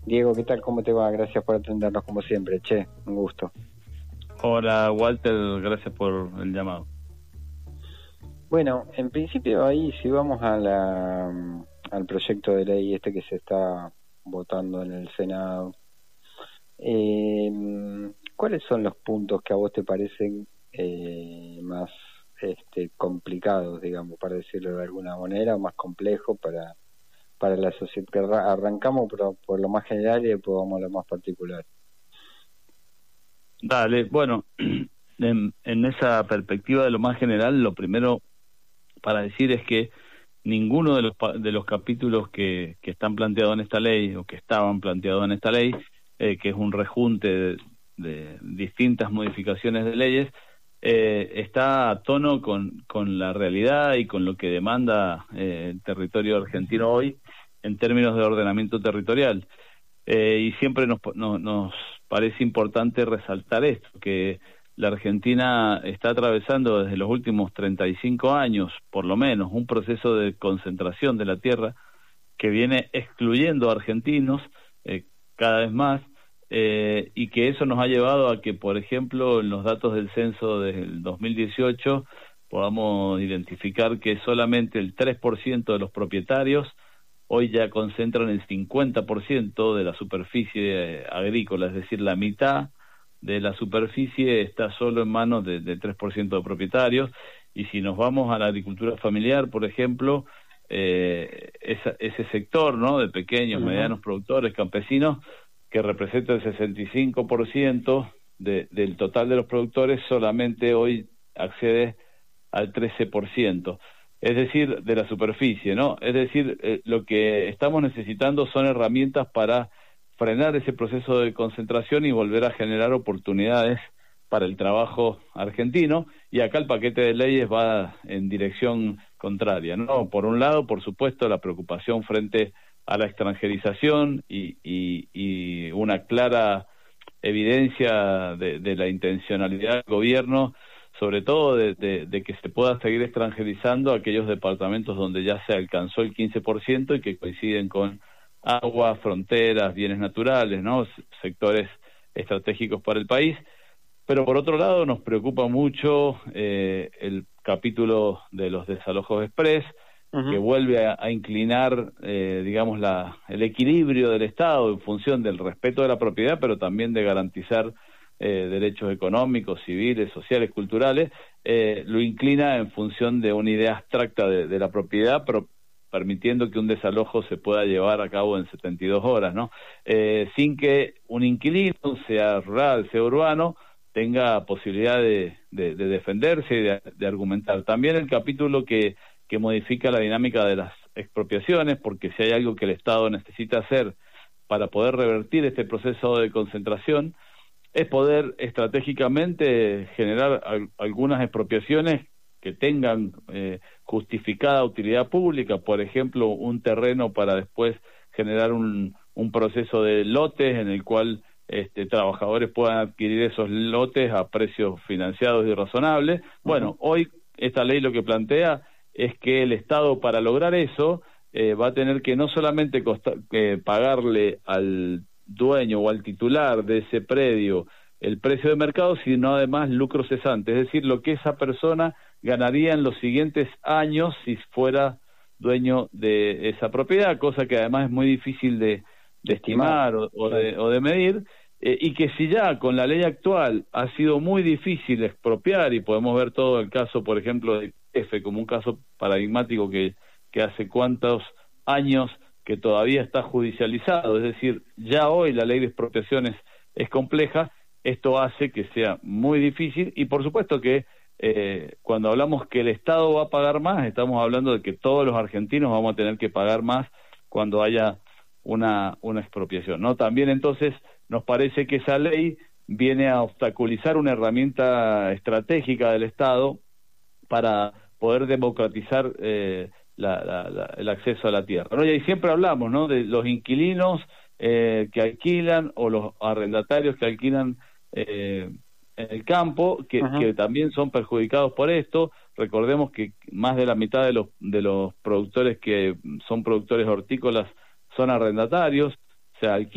Diego, ¿qué tal? ¿Cómo te va? Gracias por atendernos como siempre. Che, un gusto. Hola Walter, gracias por el llamado. Bueno, en principio ahí si vamos al proyecto de ley este que se está votando en el Senado, ¿cuáles son los puntos que a vos te parecen más complicados, digamos, para decirlo de alguna manera, o más complejos para la sociedad? Arrancamos por lo más general y después vamos a lo más particular. Dale, bueno, en esa perspectiva de lo más general, lo primero para decir es que ninguno de los capítulos que están planteados en esta ley, o que estaban planteados en esta ley, que es un rejunte de distintas modificaciones de leyes, está a tono con la realidad y con lo que demanda el territorio argentino hoy en términos de ordenamiento territorial. Y siempre nos parece importante resaltar esto, que la Argentina está atravesando desde los últimos 35 años, por lo menos, un proceso de concentración de la tierra que viene excluyendo a argentinos cada vez más, y que eso nos ha llevado a que, por ejemplo, en los datos del censo del 2018 podamos identificar que solamente el 3% de los propietarios hoy ya concentran el 50% de la superficie agrícola, es decir, la mitad de la superficie está solo en manos del 3% de propietarios. Y si nos vamos a la agricultura familiar, por ejemplo, ese sector, ¿no?, de pequeños, medianos productores, campesinos, que representa el 65% del total de los productores, solamente hoy accede al 13%. Es decir, de la superficie, ¿no? Es decir, lo que estamos necesitando son herramientas para frenar ese proceso de concentración y volver a generar oportunidades para el trabajo argentino, y acá el paquete de leyes va en dirección contraria, ¿no? Por un lado, por supuesto, la preocupación frente a la extranjerización y una clara evidencia de la intencionalidad del gobierno, sobre todo de que se pueda seguir extranjerizando aquellos departamentos donde ya se alcanzó el 15% y que coinciden con agua, fronteras, bienes naturales, ¿no?, sectores estratégicos para el país. Pero por otro lado nos preocupa mucho el capítulo de los desalojos express, que vuelve a inclinar, digamos, el equilibrio del Estado en función del respeto de la propiedad, pero también de garantizar derechos económicos, civiles, sociales, culturales. Lo inclina en función de una idea abstracta de la propiedad, pero permitiendo que un desalojo se pueda llevar a cabo en 72 horas, ¿no? Sin que un inquilino, sea rural, sea urbano, tenga posibilidad de defenderse y de argumentar. También el capítulo que modifica la dinámica de las expropiaciones, porque si hay algo que el Estado necesita hacer para poder revertir este proceso de concentración, es poder estratégicamente generar algunas expropiaciones que tengan justificada utilidad pública, por ejemplo, un terreno para después generar un proceso de lotes en el cual trabajadores puedan adquirir esos lotes a precios financiados y razonables. Bueno, hoy esta ley lo que plantea es que el Estado, para lograr eso, va a tener que no solamente pagarle al dueño o al titular de ese predio el precio de mercado, sino además lucro cesante, es decir, lo que esa persona ganaría en los siguientes años si fuera dueño de esa propiedad, cosa que además es muy difícil de estimar o de medir, y que si ya con la ley actual ha sido muy difícil expropiar, y podemos ver todo el caso, por ejemplo, de F como un caso paradigmático que hace cuántos años que todavía está judicializado, es decir, ya hoy la ley de expropiaciones es compleja. Esto hace que sea muy difícil, y por supuesto que cuando hablamos que el Estado va a pagar más, estamos hablando de que todos los argentinos vamos a tener que pagar más cuando haya una expropiación, ¿no? También entonces nos parece que esa ley viene a obstaculizar una herramienta estratégica del Estado para poder democratizar el acceso a la tierra, ¿no? Y ahí siempre hablamos, ¿no?, de los inquilinos que alquilan, o los arrendatarios que alquilan en el campo, que también son perjudicados por esto. Recordemos que más de la mitad de los productores que son productores hortícolas son arrendatarios, o sea,